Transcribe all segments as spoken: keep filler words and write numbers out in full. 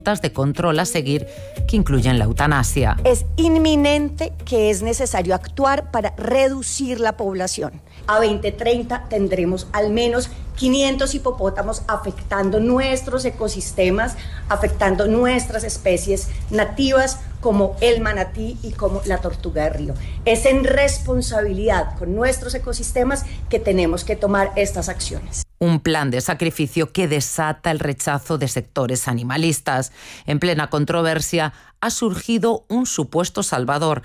de control a seguir que incluyen la eutanasia. Es inminente que es necesario actuar para reducir la población. A veinte treinta tendremos al menos quinientos hipopótamos afectando nuestros ecosistemas, afectando nuestras especies nativas como el manatí y como la tortuga de río. Es en responsabilidad con nuestros ecosistemas que tenemos que tomar estas acciones. Un plan de sacrificio que desata el rechazo de sectores animalistas. En plena controversia ha surgido un supuesto salvador.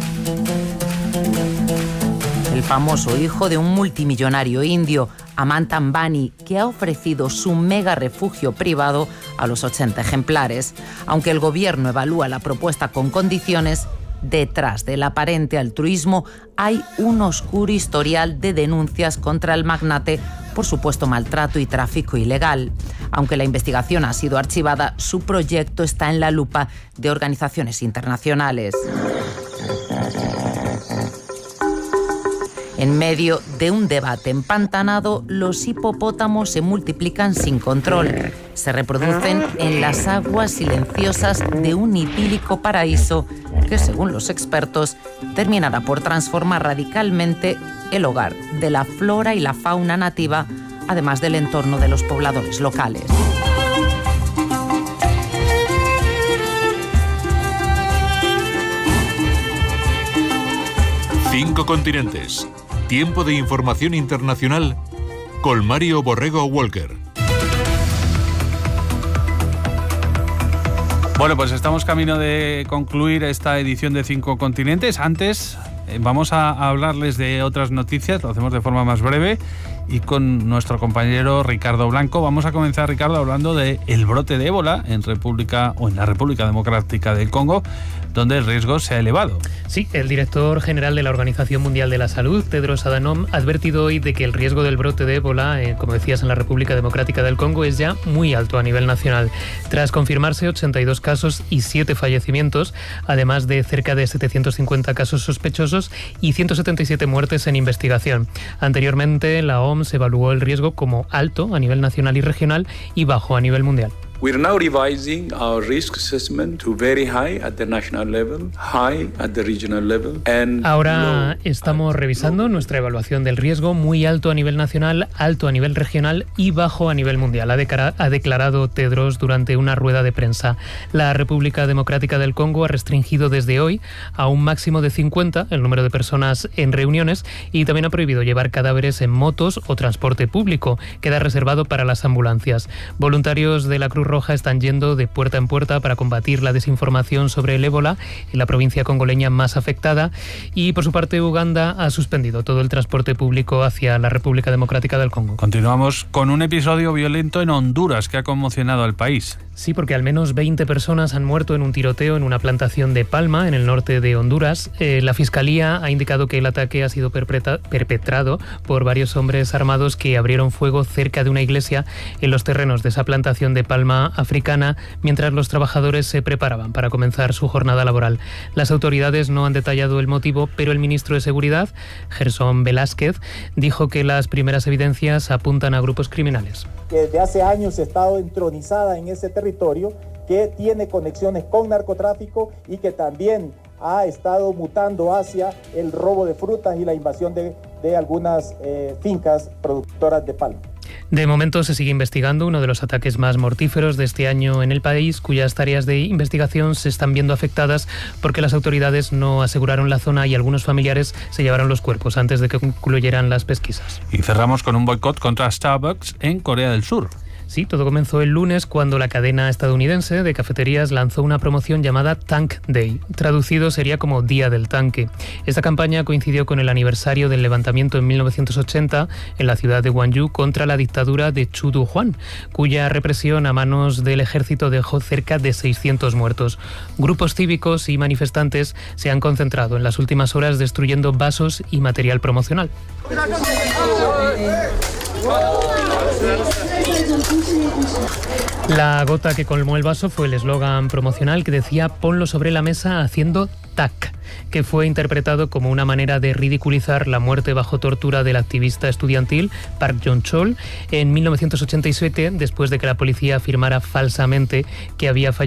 El famoso hijo de un multimillonario indio, Anant Ambani, que ha ofrecido su mega refugio privado a los ochenta ejemplares. Aunque el gobierno evalúa la propuesta con condiciones, detrás del aparente altruismo hay un oscuro historial de denuncias contra el magnate por supuesto maltrato y tráfico ilegal. Aunque la investigación ha sido archivada, su proyecto está en la lupa de organizaciones internacionales. En medio de un debate empantanado, los hipopótamos se multiplican sin control. Se reproducen en las aguas silenciosas de un idílico paraíso que, según los expertos, terminará por transformar radicalmente el hogar de la flora y la fauna nativa, además del entorno de los pobladores locales. Cinco continentes. Tiempo de información internacional con Mario Borrego Walker. Bueno, pues estamos camino de concluir esta edición de Cinco Continentes. Antes eh, vamos a hablarles de otras noticias, lo hacemos de forma más breve y con nuestro compañero Ricardo Blanco. Vamos a comenzar, Ricardo, hablando del brote de ébola en República o en la República Democrática del Congo, donde el riesgo se ha elevado. Sí, el director general de la Organización Mundial de la Salud, Tedros Adhanom, ha advertido hoy de que el riesgo del brote de ébola, eh, como decías, en la República Democrática del Congo es ya muy alto a nivel nacional. Tras confirmarse ochenta y dos casos y siete fallecimientos, además de cerca de setecientos cincuenta casos sospechosos y ciento setenta y siete muertes en investigación. Anteriormente, la O M S evaluó el riesgo como alto a nivel nacional y regional y bajo a nivel mundial. We're now revising our risk assessment to very high at the national level, high at the regional level, and Ahora estamos revisando nuestra evaluación del riesgo, muy alto a nivel nacional, alto a nivel regional y bajo a nivel mundial, ha, decara, ha declarado Tedros durante una rueda de prensa. La República Democrática del Congo ha restringido desde hoy a un máximo de cincuenta el número de personas en reuniones y también ha prohibido llevar cadáveres en motos o transporte público. Queda reservado para las ambulancias. Voluntarios de la Cruz Roja están yendo de puerta en puerta para combatir la desinformación sobre el ébola en la provincia congoleña más afectada y, por su parte, Uganda ha suspendido todo el transporte público hacia la República Democrática del Congo. Continuamos con un episodio violento en Honduras que ha conmocionado al país. Sí, porque al menos veinte personas han muerto en un tiroteo en una plantación de palma en el norte de Honduras. Eh, la Fiscalía ha indicado que el ataque ha sido perpetra- perpetrado por varios hombres armados que abrieron fuego cerca de una iglesia en los terrenos de esa plantación de palma africana mientras los trabajadores se preparaban para comenzar su jornada laboral. Las autoridades no han detallado el motivo, pero el ministro de Seguridad, Gerson Velázquez, dijo que las primeras evidencias apuntan a grupos criminales. Que desde hace años ha estado entronizada en ese territorio, que tiene conexiones con narcotráfico y que también ha estado mutando hacia el robo de frutas y la invasión de, de algunas eh, fincas productoras de palma. De momento se sigue investigando uno de los ataques más mortíferos de este año en el país, cuyas tareas de investigación se están viendo afectadas porque las autoridades no aseguraron la zona y algunos familiares se llevaron los cuerpos antes de que concluyeran las pesquisas. Y cerramos con un boicot contra Starbucks en Corea del Sur. Sí, todo comenzó el lunes cuando la cadena estadounidense de cafeterías lanzó una promoción llamada Tank Day. Traducido sería como Día del Tanque. Esta campaña coincidió con el aniversario del levantamiento en mil novecientos ochenta en la ciudad de Gwangju contra la dictadura de Chu Du-hwan, cuya represión a manos del ejército dejó cerca de seiscientos muertos. Grupos cívicos y manifestantes se han concentrado en las últimas horas destruyendo vasos y material promocional. La gota que colmó el vaso fue el eslogan promocional que decía "ponlo sobre la mesa haciendo Tak, que fue interpretado como una manera de ridiculizar la muerte bajo tortura del activista estudiantil Park Jong-chol en mil novecientos ochenta y siete, después de que la policía afirmara falsamente que había fallecido